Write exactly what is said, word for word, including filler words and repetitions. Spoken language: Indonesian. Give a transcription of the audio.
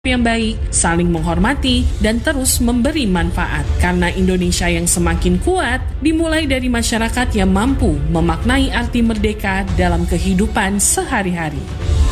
yang baik, saling menghormati, dan terus memberi manfaat. Karena Indonesia yang semakin kuat dimulai dari masyarakat yang mampu memaknai arti merdeka dalam kehidupan sehari-hari.